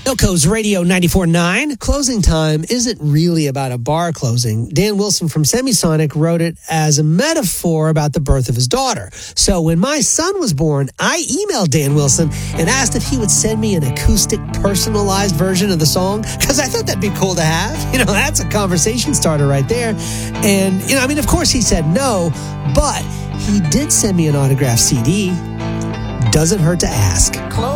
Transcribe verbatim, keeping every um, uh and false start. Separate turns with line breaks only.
Ilco's Radio ninety-four point nine. Closing time isn't really about a bar closing. Dan Wilson from Semisonic wrote it as a metaphor about the birth of his daughter. So when my son was born, I emailed Dan Wilson and asked if he would send me an acoustic, personalized version of the song, because I thought that'd be cool to have. You know, that's a conversation starter right there. And, you know, I mean, of course he said no, but he did send me an autographed C D. Doesn't hurt to ask.